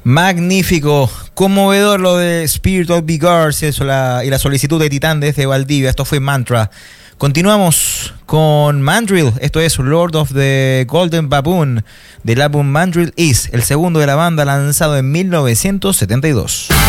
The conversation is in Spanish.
Magnífico, conmovedor lo de Spirit of Vigors y la solicitud de Titán desde Valdivia. Esto fue Mantra. Continuamos con Mandrill. Esto es Lord of the Golden Baboon del álbum Mandrill Is, el segundo de la banda, lanzado en 1972.